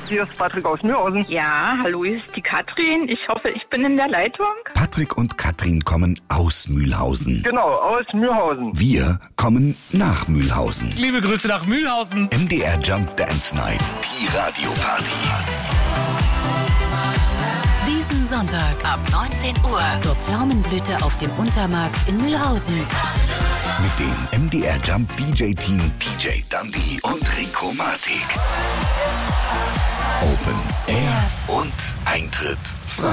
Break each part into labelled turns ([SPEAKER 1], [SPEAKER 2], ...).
[SPEAKER 1] hier ist Patrick aus Mühlhausen.
[SPEAKER 2] Ja, hallo, hier ist die Katrin. Ich hoffe, ich bin in der Leitung.
[SPEAKER 3] Patrick und Katrin kommen aus Mühlhausen.
[SPEAKER 1] Genau, aus Mühlhausen.
[SPEAKER 3] Wir kommen nach Mühlhausen.
[SPEAKER 4] Liebe Grüße nach Mühlhausen.
[SPEAKER 3] MDR Jump Dance Night, die Radioparty.
[SPEAKER 5] Diesen Sonntag ab 19 Uhr zur Pflaumenblüte auf dem Untermarkt in Mühlhausen.
[SPEAKER 3] Mit dem MDR Jump DJ-Team DJ Dundee und Rico Matic. Open Air und Eintritt frei.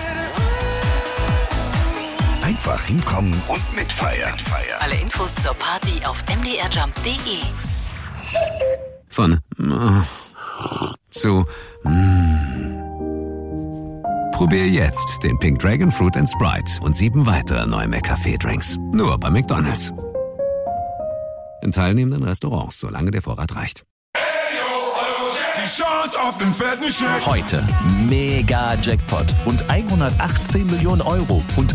[SPEAKER 3] Einfach hinkommen und mitfeiern.
[SPEAKER 5] Alle Infos zur Party auf mdrjump.de.
[SPEAKER 6] Von zu Probier jetzt den Pink Dragon Fruit & Sprite und 7 weitere neue McCafé-Drinks. Nur bei McDonald's. In teilnehmenden Restaurants, solange der Vorrat reicht.
[SPEAKER 7] Die Chance auf den fetten Scheck.
[SPEAKER 8] Heute Mega Jackpot und 118 Millionen Euro und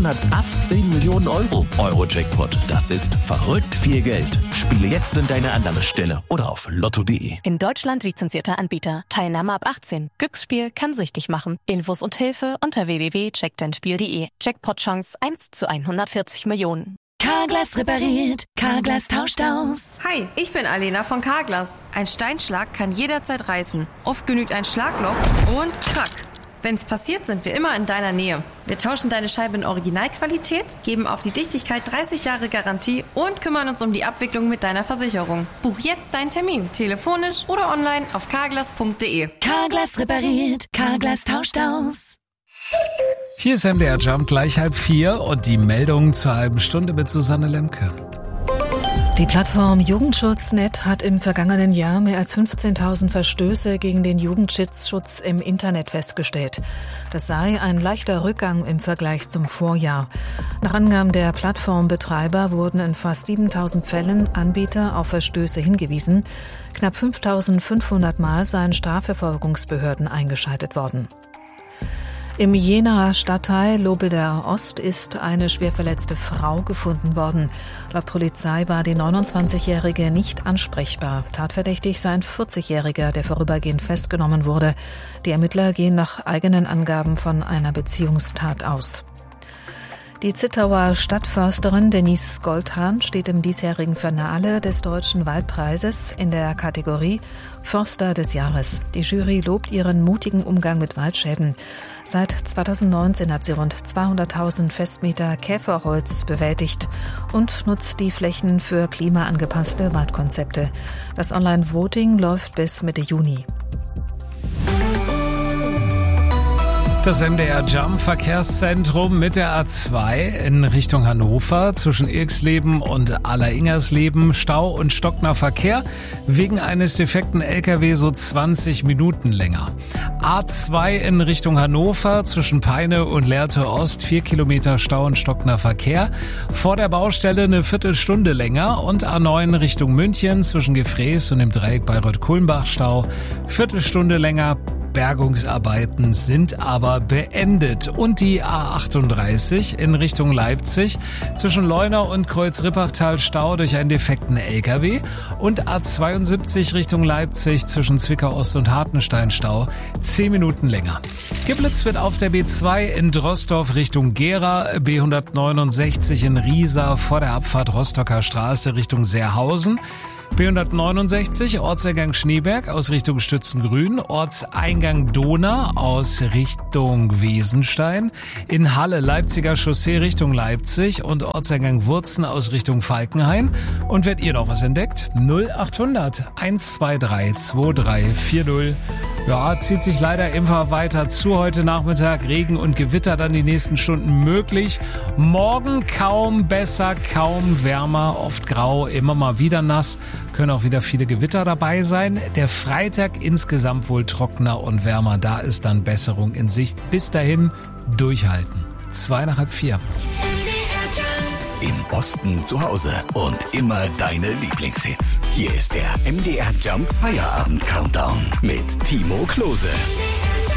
[SPEAKER 8] 118 Millionen Euro. Euro-Jackpot, das ist verrückt viel Geld. Spiele jetzt in deine Annahmestelle oder auf lotto.de.
[SPEAKER 9] In Deutschland lizenzierter Anbieter. Teilnahme ab 18. Glücksspiel kann süchtig machen. Infos und Hilfe unter www.checkdeinspiel.de. Jackpot-Chance 1 zu 140 Millionen.
[SPEAKER 10] Carglass repariert, Carglass tauscht aus.
[SPEAKER 11] Hi, ich bin Alena von Carglass. Ein Steinschlag kann jederzeit reißen. Oft genügt ein Schlagloch und krack. Wenn's passiert, sind wir immer in deiner Nähe. Wir tauschen deine Scheibe in Originalqualität, geben auf die Dichtigkeit 30 Jahre Garantie und kümmern uns um die Abwicklung mit deiner Versicherung. Buch jetzt deinen Termin, telefonisch oder online auf carglass.de.
[SPEAKER 10] Carglass repariert, Carglass tauscht aus.
[SPEAKER 4] Hier ist MDR Jump gleich 3:30 und die Meldung zur halben Stunde mit Susanne Lemke.
[SPEAKER 12] Die Plattform Jugendschutz.net hat im vergangenen Jahr mehr als 15.000 Verstöße gegen den Jugendschutz im Internet festgestellt. Das sei ein leichter Rückgang im Vergleich zum Vorjahr. Nach Angaben der Plattformbetreiber wurden in fast 7.000 Fällen Anbieter auf Verstöße hingewiesen. Knapp 5.500 Mal seien Strafverfolgungsbehörden eingeschaltet worden. Im Jenaer Stadtteil Lobedar Ost ist eine schwer verletzte Frau gefunden worden. Laut Polizei war die 29-Jährige nicht ansprechbar. Tatverdächtig sei ein 40-Jähriger, der vorübergehend festgenommen wurde. Die Ermittler gehen nach eigenen Angaben von einer Beziehungstat aus. Die Zittauer Stadtförsterin Denise Goldhahn steht im diesjährigen Finale des Deutschen Waldpreises in der Kategorie Förster des Jahres. Die Jury lobt ihren mutigen Umgang mit Waldschäden. Seit 2019 hat sie rund 200.000 Festmeter Käferholz bewältigt und nutzt die Flächen für klimaangepasste Waldkonzepte. Das Online-Voting läuft bis Mitte Juni.
[SPEAKER 4] Das MDR Jump Verkehrszentrum mit der A2 in Richtung Hannover zwischen Ilksleben und Alleringersleben. Stau und stockender Verkehr wegen eines defekten LKW so 20 Minuten länger. A2 in Richtung Hannover zwischen Peine und Lehrte Ost 4 Kilometer Stau und stockender Verkehr. Vor der Baustelle eine Viertelstunde länger und A9 Richtung München zwischen Gefräß und dem Dreieck Bayreuth-Kulmbach Stau. Viertelstunde länger. Bergungsarbeiten sind aber beendet. Und die A38 in Richtung Leipzig zwischen Leuna und Kreuz-Rippachtal Stau durch einen defekten LKW und A72 Richtung Leipzig zwischen Zwickau Ost und Hartenstein Stau 10 Minuten länger. Geblitzt wird auf der B2 in Drosdorf Richtung Gera, B169 in Riesa vor der Abfahrt Rostocker Straße Richtung Seerhausen. B169 Ortseingang Schneeberg aus Richtung Stützengrün, Ortseingang Dohna aus Richtung Wesenstein, in Halle Leipziger Chaussee Richtung Leipzig und Ortseingang Wurzen aus Richtung Falkenhain. Und wenn ihr noch was entdeckt, 0800 123 2340. Ja, zieht sich leider immer weiter zu. Heute Nachmittag Regen und Gewitter dann die nächsten Stunden möglich. Morgen kaum besser, kaum wärmer, oft grau, immer mal wieder nass. Können auch wieder viele Gewitter dabei sein. Der Freitag insgesamt wohl trockener und wärmer. Da ist dann Besserung in Sicht. Bis dahin durchhalten. 3:45.
[SPEAKER 3] Im Osten zu Hause und immer deine Lieblingshits. Hier ist der MDR Jump Feierabend Countdown mit Timo Klose.